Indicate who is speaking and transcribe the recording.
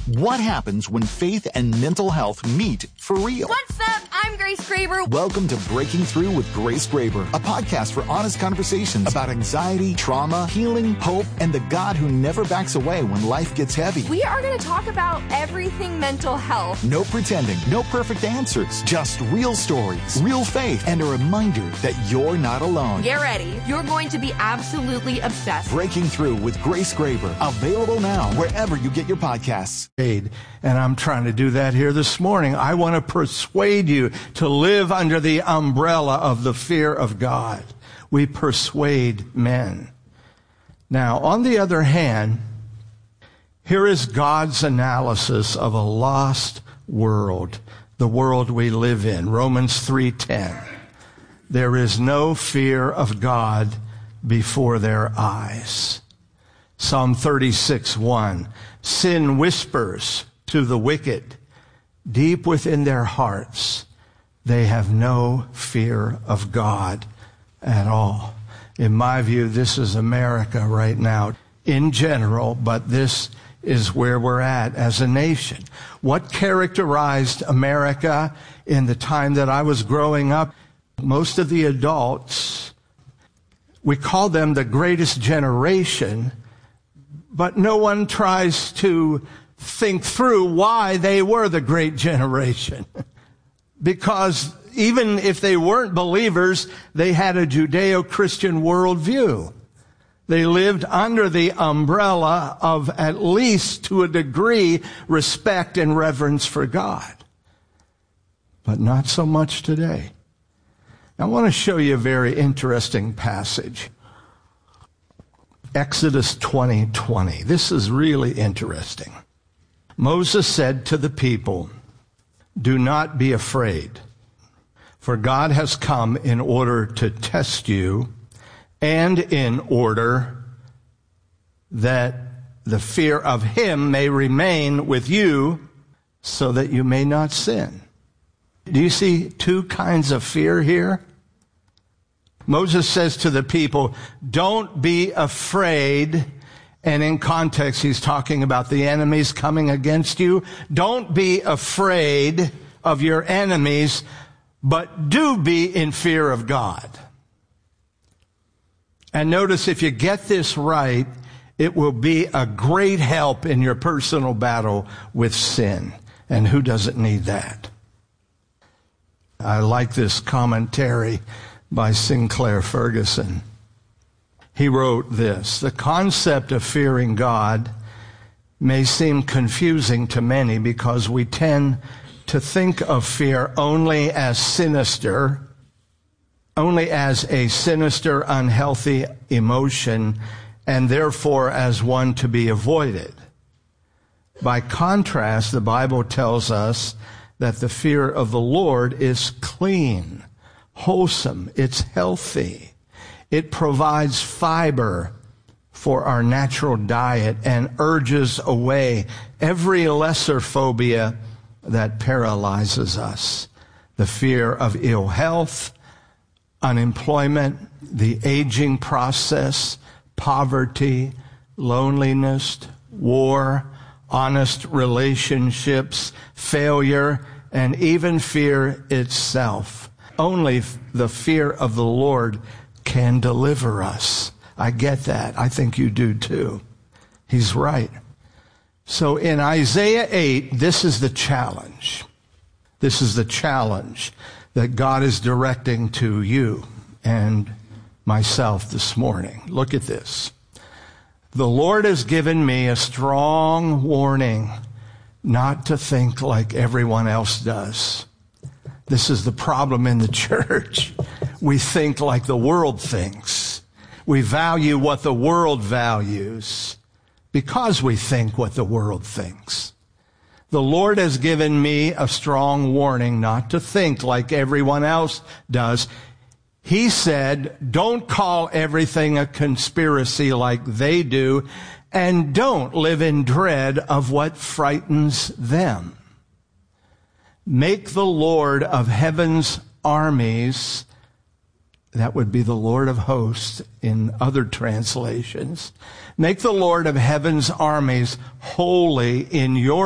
Speaker 1: What happens when faith and mental health meet for real?
Speaker 2: What's up? I'm Grace Graber.
Speaker 1: Welcome to Breaking Through with Grace Graber, a podcast for honest conversations about anxiety, trauma, healing, hope, and the God who never backs away when life gets heavy.
Speaker 2: We are going to talk about everything mental health.
Speaker 1: No pretending, no perfect answers, just real stories, real faith, and a reminder that you're not alone.
Speaker 2: Get ready. You're going to be absolutely obsessed.
Speaker 1: Breaking Through with Grace Graber, available now wherever you get your podcasts.
Speaker 3: And I'm trying to do that here this morning. I want to persuade you to live under the umbrella of the fear of God. We persuade men. Now, on the other hand, here is God's analysis of a lost world, the world we live in. Romans 3:10. There is no fear of God before their eyes. Psalm 36:1. Sin whispers to the wicked deep within their hearts. They have no fear of God at all. In my view, this is America right now in general, but this is where we're at as a nation. What characterized America in the time that I was growing up? Most of the adults, we call them the greatest generation, but no one tries to think through why they were the great generation. Because even if they weren't believers, they had a Judeo-Christian worldview. They lived under the umbrella of, at least to a degree, respect and reverence for God. But not so much today. I want to show you a very interesting passage. Exodus 20:20. This is really interesting. Moses said to the people, "Do not be afraid, for God has come in order to test you, and in order that the fear of him may remain with you, so that you may not sin." Do you see two kinds of fear here? Moses says to the people, don't be afraid. And in context, he's talking about the enemies coming against you. Don't be afraid of your enemies, but do be in fear of God. And notice, if you get this right, it will be a great help in your personal battle with sin. And who doesn't need that? I like this commentary by Sinclair Ferguson. He wrote this: the concept of fearing God may seem confusing to many because we tend to think of fear only as sinister, only as a sinister, unhealthy emotion, and therefore as one to be avoided. By contrast, the Bible tells us that the fear of the Lord is clean, wholesome, it's healthy. It provides fiber for our natural diet and urges away every lesser phobia that paralyzes us. The fear of ill health, unemployment, the aging process, poverty, loneliness, war, honest relationships, failure, and even fear itself. Only the fear of the Lord can deliver us. I get that. I think you do too. He's right. So in Isaiah 8, this is the challenge. This is the challenge that God is directing to you and myself this morning. Look at this. The Lord has given me a strong warning not to think like everyone else does. This is the problem in the church. We think like the world thinks. We value what the world values because we think what the world thinks. The Lord has given me a strong warning not to think like everyone else does. He said, don't call everything a conspiracy like they do, and don't live in dread of what frightens them. Make the Lord of heaven's armies, that would be the Lord of hosts in other translations, make the Lord of heaven's armies holy in your